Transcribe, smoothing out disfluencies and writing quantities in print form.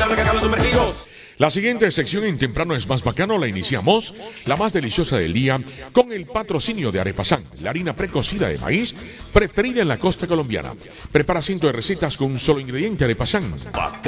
la que los sumergidos. La siguiente sección en Temprano es Más Bacano la iniciamos, la más deliciosa del día, con el patrocinio de Arepasán, la harina precocida de maíz preferida en la costa colombiana. Prepara cientos de recetas con un solo ingrediente, Arepasán.